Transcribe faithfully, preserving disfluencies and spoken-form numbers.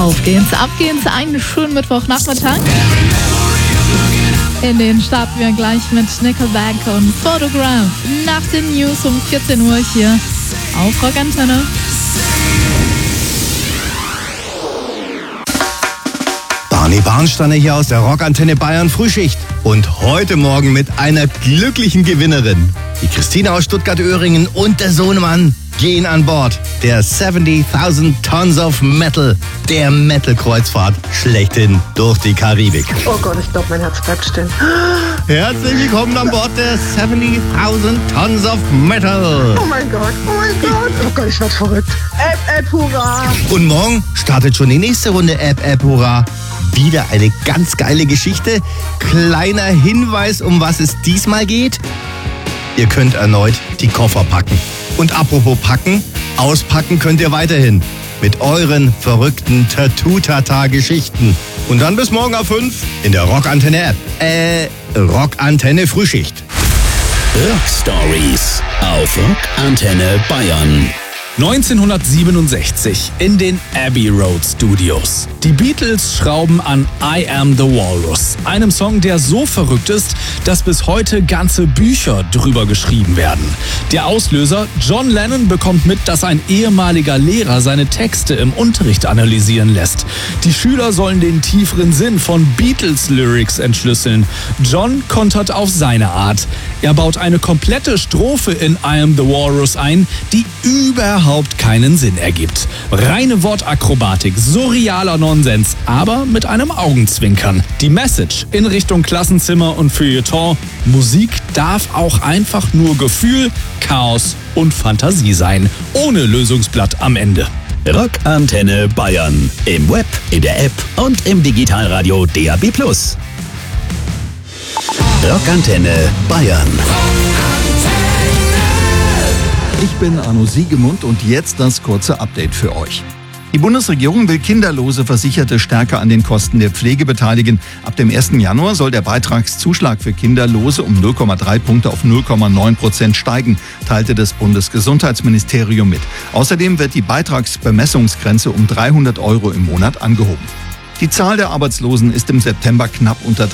Auf geht's, ab geht's, einen schönen Mittwochnachmittag. In den starten wir gleich mit Nickelback und Photograph. Nach den News um vierzehn Uhr hier auf Rock Antenne. Barney Barnsteiner hier aus der Rock Antenne Bayern Frühschicht. Und heute Morgen mit einer glücklichen Gewinnerin. Die Christine aus Stuttgart-Öhringen und der Sohnemann gehen an Bord der siebzigtausend Tons of Metal, der Metal-Kreuzfahrt schlechthin durch die Karibik. Oh Gott, ich glaube, mein Herz bleibt stehen. Herzlich willkommen an Bord der siebzigtausend Tons of Metal. Oh mein Gott, oh mein Gott. Oh Gott, ich werd verrückt. App, App, hurra. Und morgen startet schon die nächste Runde App, App, hurra. Wieder eine ganz geile Geschichte. Kleiner Hinweis, um was es diesmal geht. Ihr könnt erneut die Koffer packen. Und apropos packen, auspacken könnt ihr weiterhin. Mit euren verrückten Tattoo-Tata-Geschichten. Und dann bis morgen auf fünf in der Rock-Antenne-App. Äh, Rock-Antenne Frühschicht. Rock Stories auf Rock Antenne Bayern. neunzehnhundertsiebenundsechzig in den Abbey Road Studios. Die Beatles schrauben an I Am the Walrus, einem Song, der so verrückt ist, dass bis heute ganze Bücher drüber geschrieben werden. Der Auslöser: John Lennon bekommt mit, dass ein ehemaliger Lehrer seine Texte im Unterricht analysieren lässt. Die Schüler sollen den tieferen Sinn von Beatles-Lyrics entschlüsseln. John kontert auf seine Art. Er baut eine komplette Strophe in I Am the Walrus ein, die überhaupt keinen Sinn ergibt. Reine Wortakrobatik, surrealer Nonsens, aber mit einem Augenzwinkern. Die Message in Richtung Klassenzimmer und Feuilleton: Musik darf auch einfach nur Gefühl, Chaos und Fantasie sein, ohne Lösungsblatt am Ende. Rock Antenne Bayern. Im Web, in der App und im Digitalradio D A B plus. Rock Antenne Bayern. Ich bin Arno Siegemund und jetzt das kurze Update für euch. Die Bundesregierung will kinderlose Versicherte stärker an den Kosten der Pflege beteiligen. Ab dem ersten Januar soll der Beitragszuschlag für Kinderlose um null Komma drei Punkte auf null Komma neun Prozent steigen, teilte das Bundesgesundheitsministerium mit. Außerdem wird die Beitragsbemessungsgrenze um dreihundert Euro im Monat angehoben. Die Zahl der Arbeitslosen ist im September knapp unter